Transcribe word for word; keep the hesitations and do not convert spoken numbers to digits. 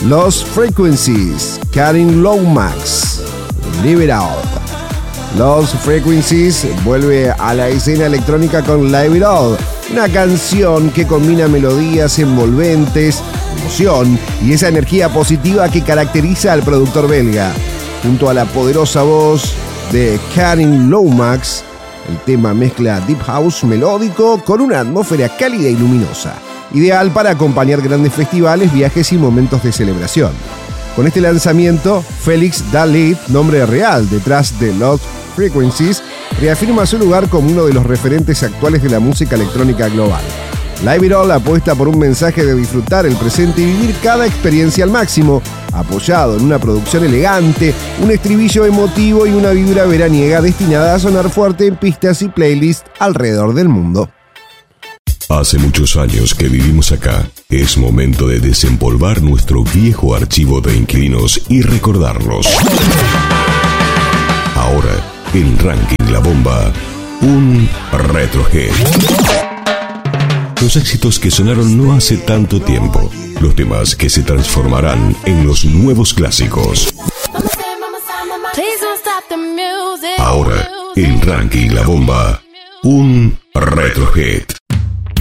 Lost Frequencies, Karin Lomax, Live It All. Lost Frequencies vuelve a la escena electrónica con Live It All, una canción que combina melodías envolventes, emoción y esa energía positiva que caracteriza al productor belga. Junto a la poderosa voz de Karin Lomax, el tema mezcla deep house melódico con una atmósfera cálida y luminosa, ideal para acompañar grandes festivales, viajes y momentos de celebración. Con este lanzamiento, Félix Dalit, nombre real detrás de Lost Frequencies, reafirma su lugar como uno de los referentes actuales de la música electrónica global. Live It All apuesta por un mensaje de disfrutar el presente y vivir cada experiencia al máximo, apoyado en una producción elegante, un estribillo emotivo y una vibra veraniega destinada a sonar fuerte en pistas y playlists alrededor del mundo. Hace muchos años que vivimos acá. Es momento de desempolvar nuestro viejo archivo de inquilinos y recordarlos. Ahora, en Ranking La Bomba, un Retrohead. Los éxitos que sonaron no hace tanto tiempo. Los temas que se transformarán en los nuevos clásicos. Ahora, en Ranking La Bomba, un Retrohead.